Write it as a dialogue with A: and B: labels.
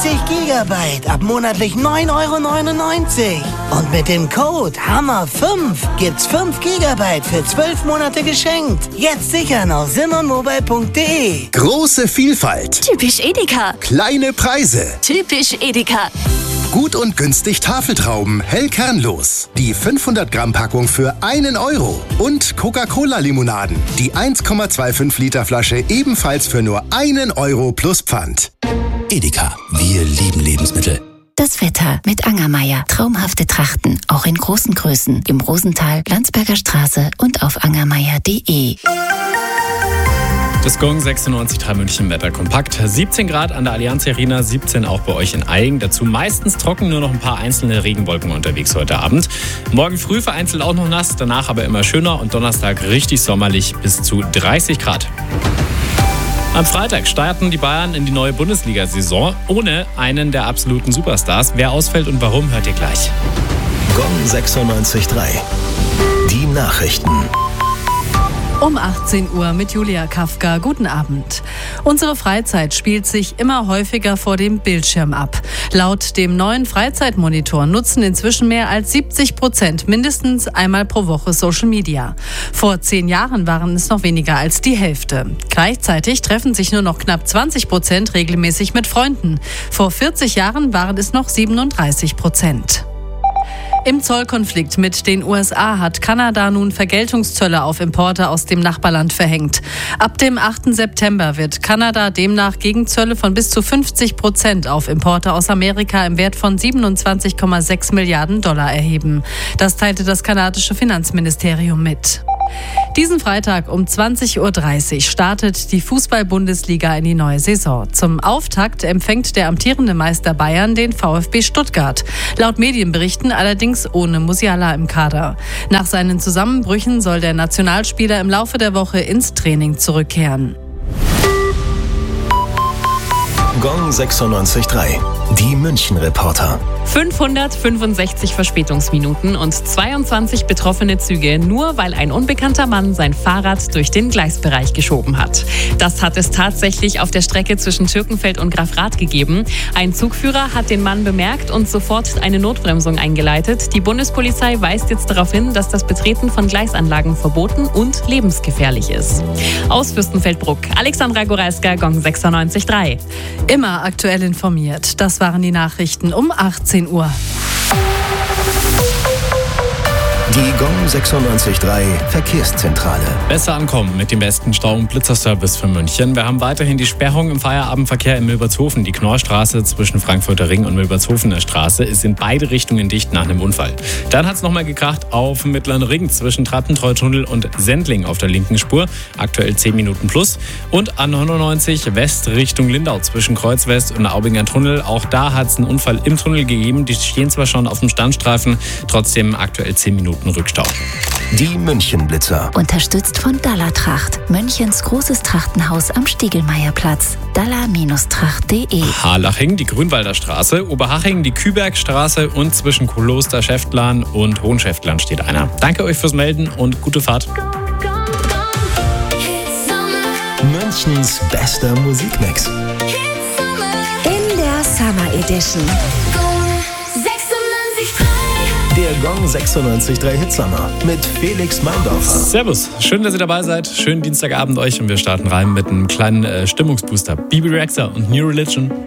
A: Gigabyte ab monatlich 9,99 €. Und mit dem Code HAMMER5 gibt's 5 Gigabyte für 12 Monate geschenkt. Jetzt sichern auf simonmobile.de.
B: Große Vielfalt.
C: Typisch Edeka.
B: Kleine Preise.
C: Typisch Edeka.
B: Gut und günstig Tafeltrauben, hell kernlos. Die 500 Gramm Packung für 1 €. Und Coca-Cola-Limonaden. Die 1,25 Liter Flasche ebenfalls für nur 1 € plus Pfand.
D: Edeka, wir lieben Lebensmittel.
E: Das Wetter mit Angermeier. Traumhafte Trachten, auch in großen Größen. Im Rosental, Landsberger Straße und auf angermeier.de.
F: Das Gong 96.3 München Wetter kompakt. 17 Grad an der Allianz Arena, 17 auch bei euch in Aigen. Dazu meistens trocken, nur noch ein paar einzelne Regenwolken unterwegs heute Abend. Morgen früh vereinzelt auch noch nass, danach aber immer schöner und Donnerstag richtig sommerlich bis zu 30 Grad. Am Freitag starten die Bayern in die neue Bundesliga-Saison ohne einen der absoluten Superstars. Wer ausfällt und warum, hört ihr gleich.
B: Gong 96.3. Die Nachrichten.
G: Um 18 Uhr mit Julia Kafka. Guten Abend. Unsere Freizeit spielt sich immer häufiger vor dem Bildschirm ab. Laut dem neuen Freizeitmonitor nutzen inzwischen mehr als 70% mindestens einmal pro Woche Social Media. Vor 10 Jahren waren es noch weniger als die Hälfte. Gleichzeitig treffen sich nur noch knapp 20% regelmäßig mit Freunden. Vor 40 Jahren waren es noch 37%. Im Zollkonflikt mit den USA hat Kanada nun Vergeltungszölle auf Importe aus dem Nachbarland verhängt. Ab dem 8. September wird Kanada demnach Gegenzölle von bis zu 50% auf Importe aus Amerika im Wert von 27,6 Milliarden $ erheben. Das teilte das kanadische Finanzministerium mit. Diesen Freitag um 20:30 Uhr startet die Fußball-Bundesliga in die neue Saison. Zum Auftakt empfängt der amtierende Meister Bayern den VfB Stuttgart. Laut Medienberichten allerdings ohne Musiala im Kader. Nach seinen Zusammenbrüchen soll der Nationalspieler im Laufe der Woche ins Training zurückkehren.
B: Gong 96.3. Die München-Reporter.
H: 565 Verspätungsminuten und 22 betroffene Züge, nur weil ein unbekannter Mann sein Fahrrad durch den Gleisbereich geschoben hat. Das hat es tatsächlich auf der Strecke zwischen Türkenfeld und Grafrath gegeben. Ein Zugführer hat den Mann bemerkt und sofort eine Notbremsung eingeleitet. Die Bundespolizei weist jetzt darauf hin, dass das Betreten von Gleisanlagen verboten und lebensgefährlich ist. Aus Fürstenfeldbruck, Alexandra Goralska, Gong 96.3.
G: Immer aktuell informiert. Das waren die Nachrichten um 18 Uhr.
B: Die Gong 96.3 Verkehrszentrale.
F: Besser ankommen mit dem besten Stau- und Blitzerservice für München. Wir haben weiterhin die Sperrung im Feierabendverkehr in Milbertshofen. Die Knorrstraße zwischen Frankfurter Ring und Milbertshofener Straße ist in beide Richtungen dicht nach einem Unfall. Dann hat es nochmal gekracht auf dem Mittleren Ring zwischen Trappentreutunnel und Sendling auf der linken Spur. Aktuell 10 Minuten plus. Und A99 West Richtung Lindau zwischen Kreuzwest und Aubinger Tunnel. Auch da hat es einen Unfall im Tunnel gegeben. Die stehen zwar schon auf dem Standstreifen, trotzdem aktuell 10 Minuten Rückstau.
B: Die München-Blitzer.
E: Unterstützt von Dallertracht. Münchens großes Trachtenhaus am Stiegelmeierplatz. Daller-tracht.de.
F: Harlaching, die Grünwalder Straße. Oberhaching, die Kübergstraße. Und zwischen Kloster Schäftlarn und Hohenschäftlarn steht einer. Danke euch fürs Melden und gute Fahrt.
B: Münchens bester Musikmix.
E: In der Summer Edition.
B: Der Gong 96.3 Hitsummer mit Felix Meindorfer.
F: Servus, schön, dass ihr dabei seid. Schönen Dienstagabend euch und wir starten rein mit einem kleinen Stimmungsbooster. Bibi Rexha und New Religion.